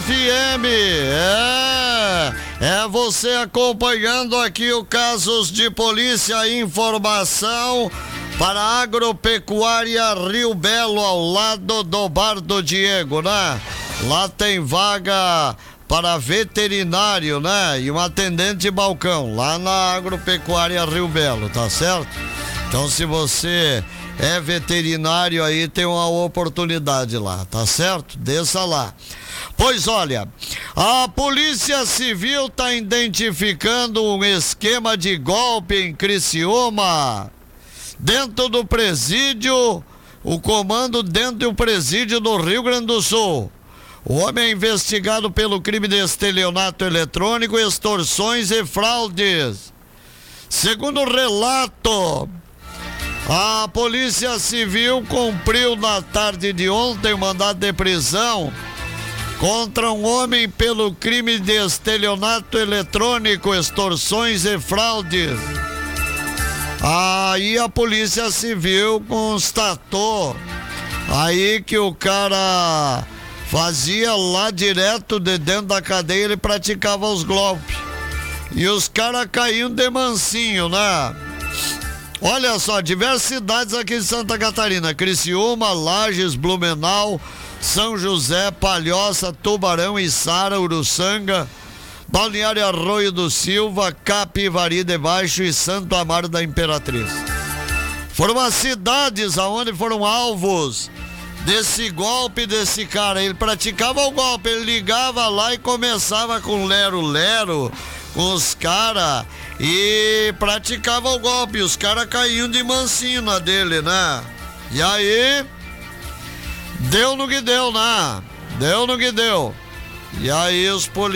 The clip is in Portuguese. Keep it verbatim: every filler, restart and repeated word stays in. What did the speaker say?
F M. É, é você acompanhando aqui o Casos de Polícia e Informação para a Agropecuária Rio Belo, ao lado do Bar do Diego, né? Lá tem vaga para veterinário, né? E um atendente de balcão, lá na Agropecuária Rio Belo, tá certo? Então, se você é veterinário aí, tem uma oportunidade lá, tá certo? Desça lá. Pois olha, a Polícia Civil está identificando um esquema de golpe em Criciúma. Dentro do presídio, o comando dentro do presídio do Rio Grande do Sul. O homem é investigado pelo crime de estelionato eletrônico, extorsões e fraudes. Segundo o relato, a Polícia Civil cumpriu na tarde de ontem mandado de prisão contra um homem pelo crime de estelionato eletrônico, extorsões e fraudes. Aí a Polícia Civil constatou aí que o cara fazia lá direto de dentro da cadeia, ele praticava os golpes. E os caras caíam de mansinho, né? Olha só, diversas cidades aqui de Santa Catarina: Criciúma, Lages, Blumenau, São José, Palhoça, Tubarão, Içara, Uruçanga, Balneário Arroio do Silva, Capivari de Baixo e Santo Amaro da Imperatriz. Foram as cidades aonde foram alvos desse golpe desse cara. Ele praticava o golpe, ele ligava lá e começava com lero-lero com os caras e praticava o golpe. Os caras caíam de mansinho na dele, né? E aí, deu no que deu, né? Deu no que deu. E aí os policiais